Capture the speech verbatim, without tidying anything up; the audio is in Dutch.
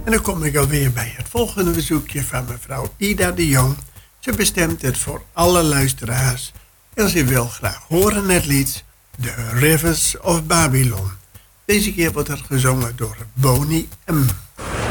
En dan kom ik alweer bij het volgende verzoekje van mevrouw Ida de Jong. Ze bestemt het voor alle luisteraars. En ze wil graag horen het lied The Rivers of Babylon. Deze keer wordt het gezongen door Boney M.